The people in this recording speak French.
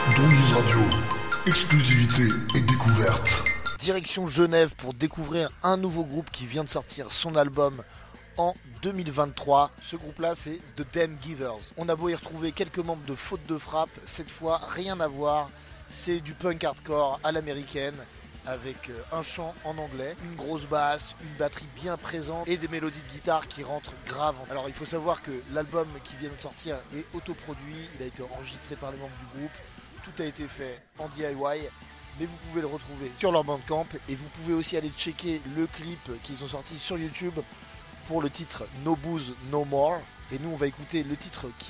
Drouillis Radio, exclusivité et découverte. Direction Genève pour découvrir un nouveau groupe qui vient de sortir son album en 2023. Ce groupe-là, c'est The Damn Givers. On a beau y retrouver quelques membres de Faute de Frappe, cette fois, rien à voir. C'est du punk hardcore à l'américaine, avec un chant en anglais, une grosse basse, une batterie bien présente et des mélodies de guitare qui rentrent grave. Alors il faut savoir que l'album qui vient de sortir est autoproduit, il a été enregistré par les membres du groupe, tout a été fait en DIY, mais vous pouvez le retrouver sur leur Bandcamp et vous pouvez aussi aller checker le clip qu'ils ont sorti sur YouTube pour le titre No Booze No More. Et nous on va écouter le titre qui